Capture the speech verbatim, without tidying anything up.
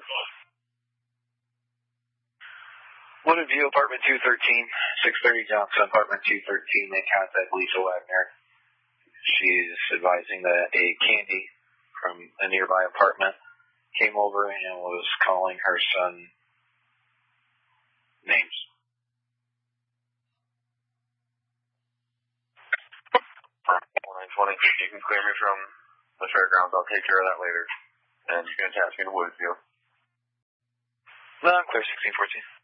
Wooded View, apartment two thirteen, six thirty Johnson, apartment two thirteen. They contact Lisa Wagner. She's advising that a Candy from a nearby apartment came over and was calling her son names. nine twenty, you can clear me from the fairgrounds. I'll take care of that later. And you can attach me to Wooded View. No, I'm clear, sixteen fourteen.